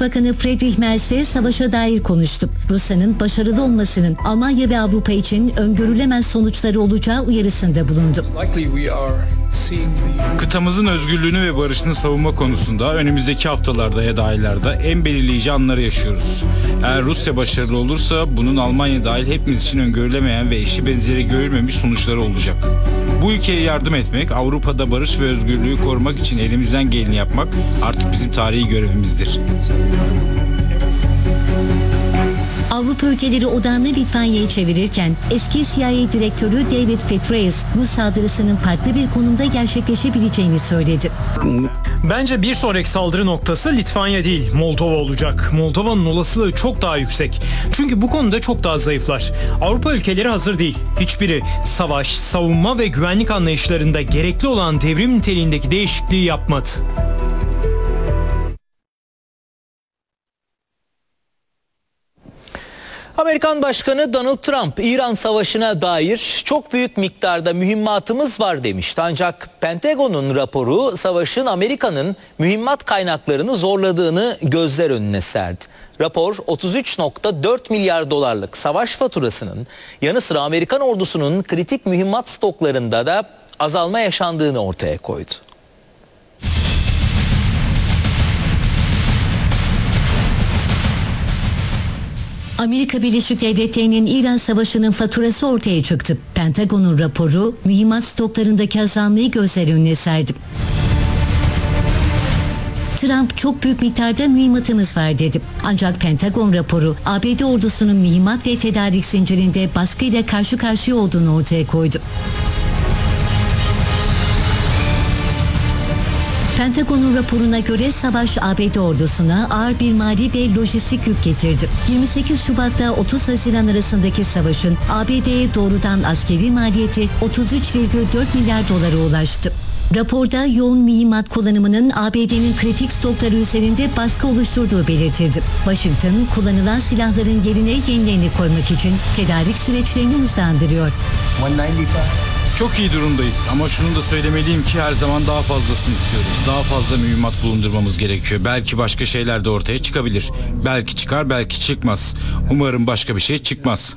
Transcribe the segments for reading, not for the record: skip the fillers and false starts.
Başbakanı Friedrich Merz de savaşa dair konuştu. Rusya'nın başarılı olmasının Almanya ve Avrupa için öngörülemez sonuçları olacağı uyarısında bulundu. Kıtamızın özgürlüğünü ve barışını savunma konusunda önümüzdeki haftalarda ya da aylarda en belirleyici anları yaşıyoruz. Eğer Rusya başarılı olursa bunun Almanya dahil hepimiz için öngörülemeyen ve eşi benzeri görülmemiş sonuçları olacak. Bu ülkeye yardım etmek, Avrupa'da barış ve özgürlüğü korumak için elimizden geleni yapmak artık bizim tarihi görevimizdir. Avrupa ülkeleri odağını Litvanya'ya çevirirken eski CIA direktörü David Petraeus bu saldırısının farklı bir konumda gerçekleşebileceğini söyledi. Bence bir sonraki saldırı noktası Litvanya değil, Moldova olacak. Moldova'nın olasılığı çok daha yüksek. Çünkü bu konuda çok daha zayıflar. Avrupa ülkeleri hazır değil. Hiçbiri savaş, savunma ve güvenlik anlayışlarında gerekli olan devrim niteliğindeki değişikliği yapmadı. Amerikan Başkanı Donald Trump, İran Savaşı'na dair çok büyük miktarda mühimmatımız var demişti. Ancak Pentagon'un raporu savaşın Amerika'nın mühimmat kaynaklarını zorladığını gözler önüne serdi. Rapor 33,4 milyar dolarlık savaş faturasının yanı sıra Amerikan ordusunun kritik mühimmat stoklarında da azalma yaşandığını ortaya koydu. Amerika Birleşik Devletleri'nin İran Savaşı'nın faturası ortaya çıktı. Pentagon'un raporu mühimmat stoklarındaki azalmayı gözler önüne serdi. Trump çok büyük miktarda mühimmatımız var dedi. Ancak Pentagon raporu ABD ordusunun mühimmat ve tedarik zincirinde baskıyla karşı karşıya olduğunu ortaya koydu. Pentagon'un raporuna göre savaş ABD ordusuna ağır bir mali ve lojistik yük getirdi. 28 Şubat'ta 30 Haziran arasındaki savaşın ABD'ye doğrudan askeri maliyeti 33,4 milyar dolara ulaştı. Raporda yoğun mühimmat kullanımının ABD'nin kritik stokları üzerinde baskı oluşturduğu belirtildi. Washington, kullanılan silahların yerine yenilerini koymak için tedarik süreçlerini hızlandırıyor. Çok iyi durumdayız ama şunu da söylemeliyim ki her zaman daha fazlasını istiyoruz. Daha fazla mühimmat bulundurmamız gerekiyor. Belki başka şeyler de ortaya çıkabilir. Belki çıkar, belki çıkmaz. Umarım başka bir şey çıkmaz.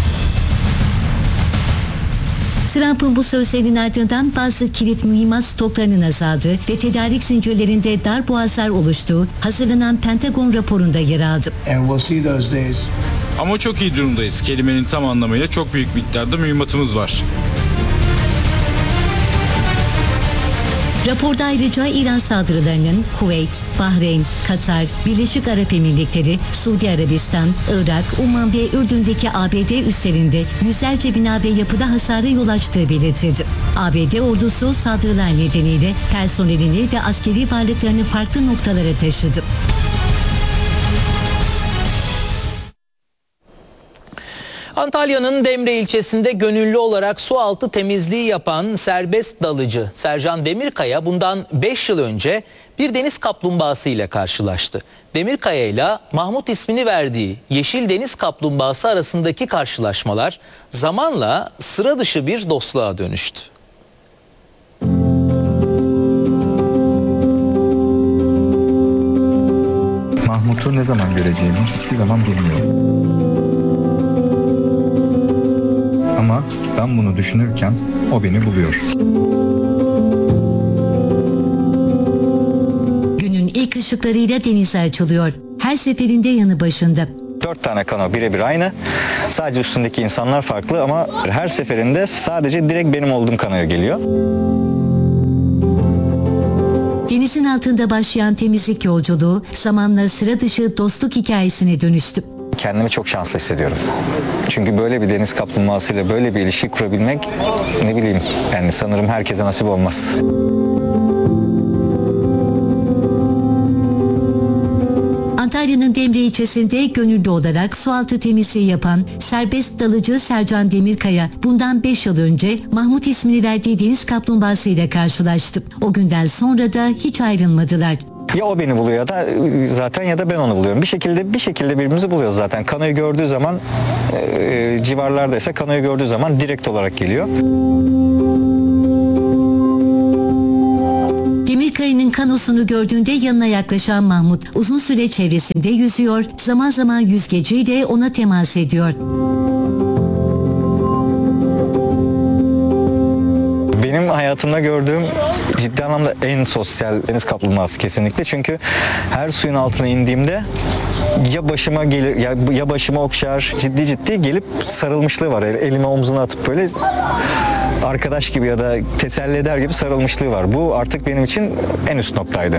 Trump'ın bu sözlerinin ardından bazı kilit mühimmat stoklarının azaldığı ve tedarik zincirlerinde dar boğazlar oluştuğu hazırlanan Pentagon raporunda yer aldı. Ama çok iyi durumdayız. Kelimenin tam anlamıyla çok büyük miktarda mühimmatımız var. Raporda ayrıca İran saldırılarının Kuveyt, Bahreyn, Katar, Birleşik Arap Emirlikleri, Suudi Arabistan, Irak, Umman ve Ürdün'deki ABD üslerinde yüzlerce bina ve yapıda hasara yol açtığı belirtildi. ABD ordusu saldırılar nedeniyle personelini ve askeri varlıklarını farklı noktalara taşıdı. Antalya'nın Demre ilçesinde gönüllü olarak su altı temizliği yapan serbest dalıcı Sercan Demirkaya bundan 5 yıl önce bir deniz kaplumbağası ile karşılaştı. Demirkaya ile Mahmut ismini verdiği yeşil deniz kaplumbağası arasındaki karşılaşmalar zamanla sıra dışı bir dostluğa dönüştü. Mahmut'u ne zaman göreceğimi hiçbir zaman bilmiyorum. Ama ben bunu düşünürken o beni buluyor. Günün ilk ışıklarıyla denize açılıyor. Her seferinde yanı başında. 4 tane kano birebir aynı. Sadece üstündeki insanlar farklı ama her seferinde sadece direkt benim olduğum kanoya geliyor. Denizin altında başlayan temizlik yolculuğu zamanla sıra dışı dostluk hikayesine dönüştü. Kendimi çok şanslı hissediyorum. Çünkü böyle bir deniz kaplumbağasıyla böyle bir ilişki kurabilmek ne bileyim yani sanırım herkese nasip olmaz. Antalya'nın Demre ilçesinde gönüllü olarak sualtı temizliği yapan serbest dalıcı Sercan Demirkaya bundan 5 yıl önce Mahmut ismini verdiği deniz kaplumbağası ile karşılaştı. O günden sonra da hiç ayrılmadılar. Ya o beni buluyor ya da zaten ya da ben onu buluyorum. Bir şekilde birbirimizi buluyoruz zaten. Kanoyu gördüğü zaman civarlardaysa kanoyu gördüğü zaman direkt olarak geliyor. Aralık ayının kanosunu gördüğünde yanına yaklaşan Mahmut uzun süre çevresinde yüzüyor, zaman zaman yüzgeciyle ona temas ediyor. Benim hayatımda gördüğüm ciddi anlamda en sosyal deniz kaplumbağası kesinlikle. Çünkü her suyun altına indiğimde ya başıma gelir ya başıma okşar, ciddi gelip sarılmışlığı var. Elime omzuna atıp böyle arkadaş gibi ya da teselli eder gibi sarılmışlığı var. Bu artık benim için en üst noktaydı.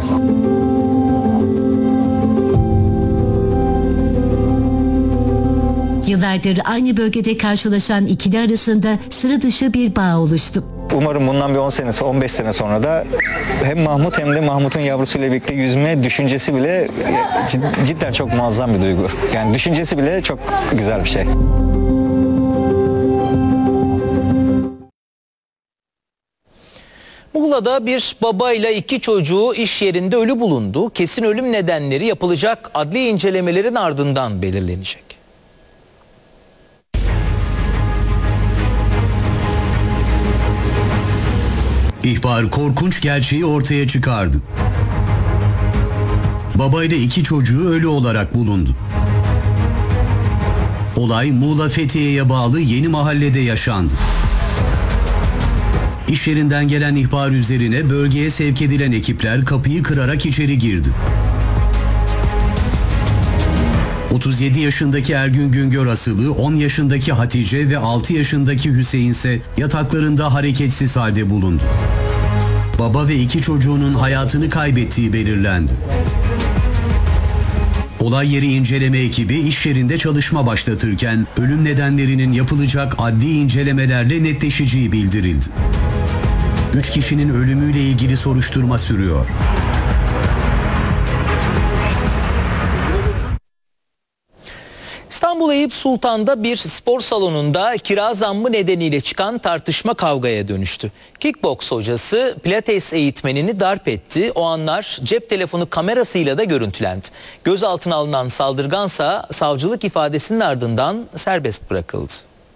Yıllardır aynı bölgede karşılaşan ikili arasında sıra dışı bir bağ oluştu. Umarım bundan bir 10 senesi, 15 sene sonra da hem Mahmut hem de Mahmut'un yavrusuyla birlikte yüzme düşüncesi bile cidden çok muazzam bir duygu. Yani düşüncesi bile çok güzel bir şey. Muğla'da bir babayla 2 çocuğu iş yerinde ölü bulundu. Kesin ölüm nedenleri yapılacak adli incelemelerin ardından belirlenecek. İhbar korkunç gerçeği ortaya çıkardı. Babayla 2 çocuğu ölü olarak bulundu. Olay Muğla Fethiye'ye bağlı Yeni Mahalle'de yaşandı. İş yerinden gelen ihbar üzerine bölgeye sevk edilen ekipler kapıyı kırarak içeri girdi. 37 yaşındaki Ergün Güngör asılı, 10 yaşındaki Hatice ve 6 yaşındaki Hüseyin ise yataklarında hareketsiz halde bulundu. Baba ve 2 çocuğunun hayatını kaybettiği belirlendi. Olay yeri inceleme ekibi iş yerinde çalışma başlatırken ölüm nedenlerinin yapılacak adli incelemelerle netleşeceği bildirildi. 3 kişinin ölümüyle ilgili soruşturma sürüyor. İstanbul Eyüp Sultan'da bir spor salonunda kira zammı nedeniyle çıkan tartışma kavgaya dönüştü. Kickboks hocası pilates eğitmenini darp etti. O anlar cep telefonu kamerasıyla da görüntülendi. Gözaltına alınan saldırgansa savcılık ifadesinin ardından serbest bırakıldı.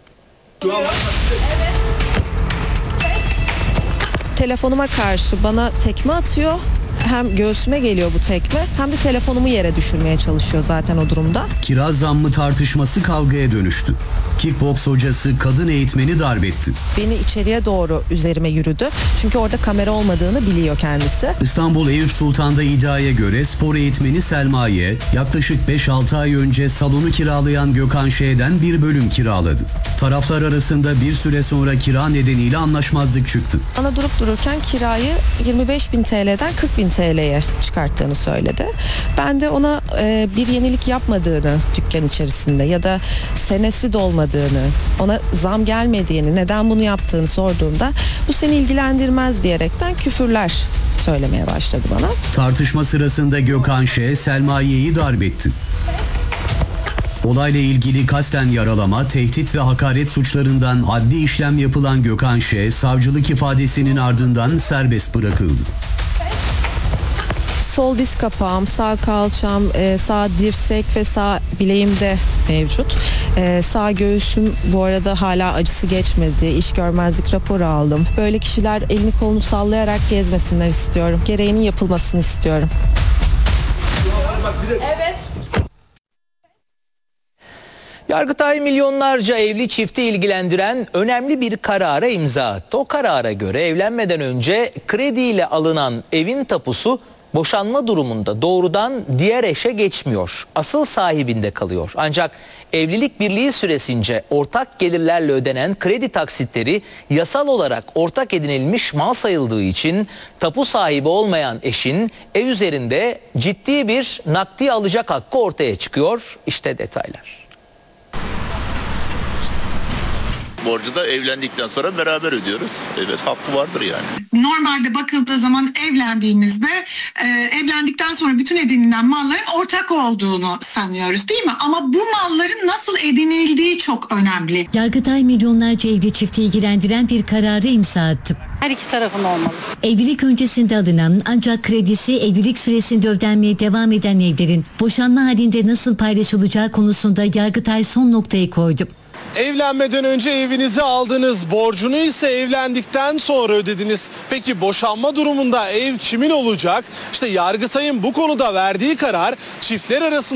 Telefonuma karşı bana tekme atıyor. Hem göğsüme geliyor bu tekme hem de telefonumu yere düşürmeye çalışıyor zaten o durumda. Kira zammı tartışması kavgaya dönüştü. Kickboks hocası kadın eğitmeni darp etti. Beni içeriye doğru üzerime yürüdü. Çünkü orada kamera olmadığını biliyor kendisi. İstanbul Eyüp Sultan'da iddiaya göre spor eğitmeni Selma'ya yaklaşık 5-6 ay önce salonu kiralayan Gökhan Ş'den bir bölüm kiraladı. Taraflar arasında bir süre sonra kira nedeniyle anlaşmazlık çıktı. Bana durup dururken kirayı 25.000 TL'den 40.000 TL'ye çıkarttığını söyledi. Ben de ona bir yenilik yapmadığını dükkan içerisinde ya da senesi dolmadığını, ona zam gelmediğini, neden bunu yaptığını sorduğumda bu seni ilgilendirmez diyerekten küfürler söylemeye başladı bana. Tartışma sırasında Gökhan Ş. Selmaiye'yi darp etti. Olayla ilgili kasten yaralama, tehdit ve hakaret suçlarından adli işlem yapılan Gökhan Ş. savcılık ifadesinin ardından serbest bırakıldı. Sol diz kapağım, sağ kalçam, sağ dirsek ve sağ bileğimde mevcut. Sağ göğsüm bu arada hala acısı geçmedi. İş görmezlik raporu aldım. Böyle kişiler elini kolunu sallayarak gezmesinler istiyorum. Gereğinin yapılmasını istiyorum. Evet. Yargıtay milyonlarca evli çifti ilgilendiren önemli bir karara imza attı. O karara göre evlenmeden önce krediyle alınan evin tapusu boşanma durumunda doğrudan diğer eşe geçmiyor. Asıl sahibinde kalıyor. Ancak evlilik birliği süresince ortak gelirlerle ödenen kredi taksitleri yasal olarak ortak edinilmiş mal sayıldığı için tapu sahibi olmayan eşin ev üzerinde ciddi bir nakdi alacak hakkı ortaya çıkıyor. İşte detaylar. Borcu da evlendikten sonra beraber ödüyoruz. Evet, hakkı vardır yani. Normalde bakıldığı zaman evlendiğimizde evlendikten sonra bütün edinilen malların ortak olduğunu sanıyoruz, değil mi? Ama bu malların nasıl edinildiği çok önemli. Yargıtay milyonlarca evli çifti ilgilendiren bir kararı imza attı. Her iki tarafın olmalı. Evlilik öncesinde alınan ancak kredisi evlilik süresinde ödenmeye devam eden evlerin boşanma halinde nasıl paylaşılacağı konusunda Yargıtay son noktayı koydu. Evlenmeden önce evinize aldığınız borcunu ise evlendikten sonra ödediniz. Peki boşanma durumunda ev kimin olacak? İşte Yargıtay'ın bu konuda verdiği karar çiftler arasında